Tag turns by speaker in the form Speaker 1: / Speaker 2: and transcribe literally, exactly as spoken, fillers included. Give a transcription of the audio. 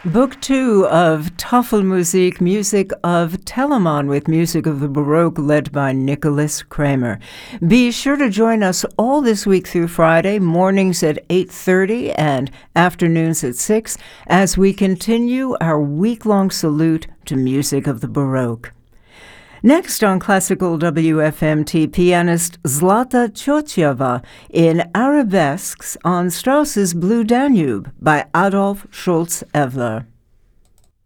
Speaker 1: Book two of Tafelmusik, music of Telemann with music of the Baroque led by Nicholas Kramer. Be sure to join us all this week through Friday, mornings at eight thirty and afternoons at six, as we continue our week-long salute to music of the Baroque. Next on Classical W F M T, pianist Zlata Tchotcheva in Arabesques on Strauss's Blue Danube by Adolf Schultz-Evler.